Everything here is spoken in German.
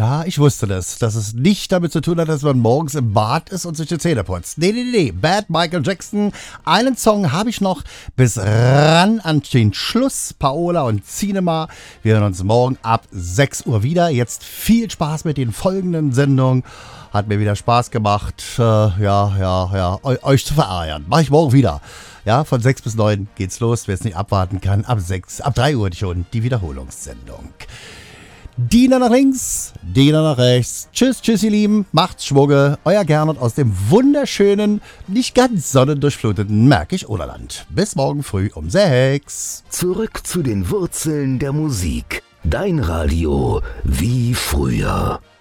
Ja, ich wusste das, dass es nicht damit zu tun hat, dass man morgens im Bad ist und sich die Zähne putzt. Nee. Bad Michael Jackson. Einen Song habe ich noch bis ran an den Schluss. Paola und Cinema. Wir hören uns morgen ab 6 Uhr wieder. Jetzt viel Spaß mit den folgenden Sendungen. Hat mir wieder Spaß gemacht, euch zu verärgern. Mach ich morgen wieder. Ja, von 6 bis 9 geht's los. Wer es nicht abwarten kann, ab 3 Uhr schon die Wiederholungssendung. Diener nach links, Diener nach rechts. Tschüss, ihr Lieben. Macht's Schwugge. Euer Gernot aus dem wunderschönen, nicht ganz sonnendurchfluteten Märkisch-Oderland. Bis morgen früh um 6. Zurück zu den Wurzeln der Musik. Dein Radio wie früher.